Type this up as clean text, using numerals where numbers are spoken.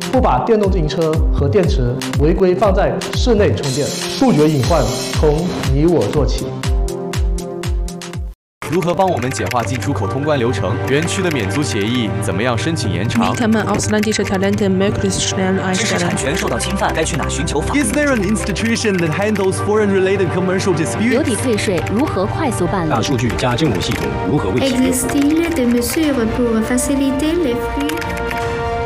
不把电动自行车和电池违规放在室内充电，杜绝隐患从你我做起。 如何帮我们简化进出口通关流程？园区的免租协议怎么样申请延长？ Wie kann man ausländische Talente möglichst schnell 知识产 einstellen? 权受到侵犯，该去哪寻求法？ Is there an institution that handles foreign-related commercial 留 disputes? 抵退税如何快速办理？ 大数据加政务系统如何为企业？ Existe-t-il des mesures pour faciliter les flux